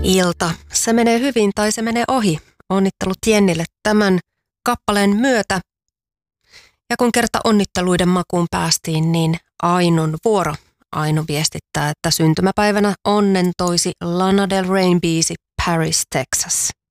Ilta. Se menee hyvin tai se menee ohi. Onnittelut Jennille tämän kappaleen myötä. Ja kun kerta onnitteluiden makuun päästiin, niin Ainun vuoro. Aino viestittää, että syntymäpäivänä onnen toisi Lana Del Reyn biisi Paris, Texas.